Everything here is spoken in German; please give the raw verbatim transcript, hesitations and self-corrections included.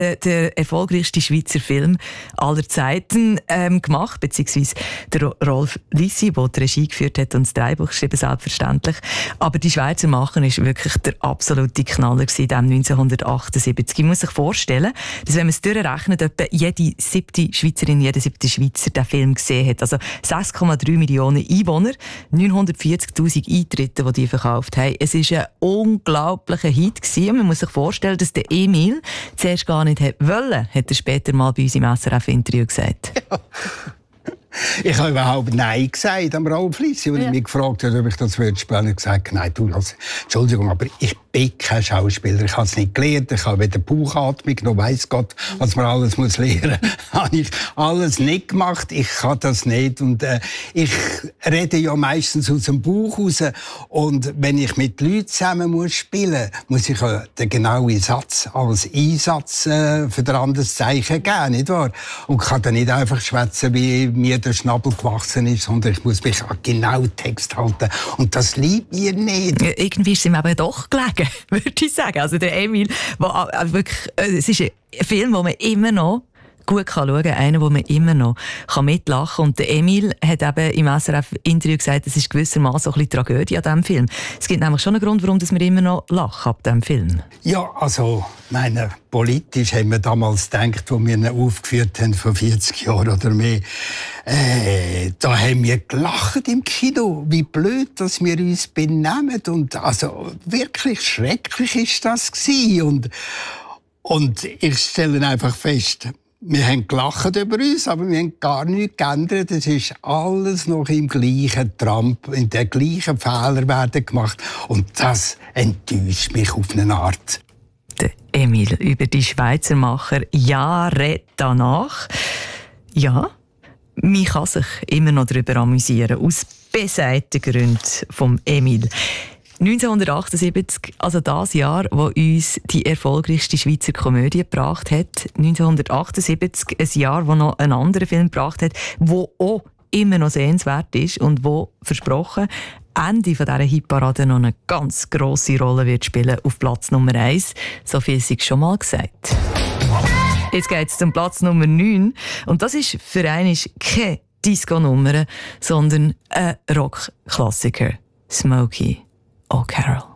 äh, der erfolgreichste Schweizer Film aller Zeiten ähm, gemacht, beziehungsweise der Rolf Lissi, der die Regie geführt hat und das Drehbuch geschrieben, selbstverständlich. Aber «Die Schweizer Macher» war wirklich der absolute Knaller in dem neunzehnhundertachtundsiebzig. Ich muss sich vorstellen, dass wenn man es durchrechnet, etwa jede siebte Schweizerin, jeder siebte Schweizer den Film gesehen hat. Also sechs Komma drei Millionen Einwohner, neunhundertvierzigtausend Eintritte, die die verkauft haben. Es war ein unglaublicher Hit gewesen. Und man muss sich vorstellen, dass der Emil zuerst gar nicht wollte, hat er später mal bei uns im S R F-Interview gesagt. Ja. Ich habe überhaupt Nein gesagt am Rolf Lissi. Und ja. ich mich gefragt habe, ob ich das spielen würde, habe gesagt, nein, du, also, Entschuldigung, aber ich bin kein Schauspieler. Ich habe es nicht gelernt. Ich habe weder Bauchatmung noch weiss Gott, was man alles muss lernen muss. habe ich alles nicht gemacht. Ich kann das nicht. Und äh, ich rede ja meistens aus dem Bauch raus. Und wenn ich mit Leuten zusammen muss spielen muss, muss ich äh, den genauen Satz als Einsatz äh, für ein anderes Zeichen geben, nicht wahr? Und kann dann nicht einfach schwätzen, wie mir der Schnabel gewachsen ist, sondern ich muss mich an genau Text halten. Und das liebt mir nicht. Ja, irgendwie ist es ihm eben doch gelegen, würde ich sagen. Also der Emil, wo, äh, wirklich, äh, es ist ein Film, den man immer noch gut schauen kann, einer, wo man immer noch kann mitlachen kann. Und der Emil hat eben im S R F-Interview gesagt, es ist gewissermaßen ein bisschen Tragödie an diesem Film. Es gibt nämlich schon einen Grund, warum wir immer noch lachen ab diesem Film. Ja, also, meine, politisch haben wir damals gedacht, als wir ihn aufgeführt haben, vor vierzig Jahren oder mehr, äh, da haben wir gelacht im Kino, wie blöd, dass wir uns benehmen. Und also, wirklich schrecklich ist das gewesen. Und, und ich stelle einfach fest, wir haben gelacht über uns, aber wir haben gar nichts geändert. Es ist alles noch im gleichen Tramp, in den gleichen Fehler werden gemacht. Und das enttäuscht mich auf eine Art. Der Emil über die Schweizer Macher Jahre danach. Ja, man kann sich immer noch darüber amüsieren, aus besagten Gründen vom Emil. neunzehnhundertachtundsiebzig, also das Jahr, wo uns die erfolgreichste Schweizer Komödie gebracht hat. neunzehnhundertachtundsiebzig, ein Jahr, wo noch ein anderer Film gebracht hat, wo auch immer noch sehenswert ist und wo, versprochen, Ende von dieser Hitparade noch eine ganz grosse Rolle wird spielen auf Platz Nummer eins. So viel sei schon mal gesagt. Jetzt geht es zum Platz Nummer neun. Und das ist für einen keine Disco-Nummer, sondern ein Rock-Klassiker. Smokey O'Carroll.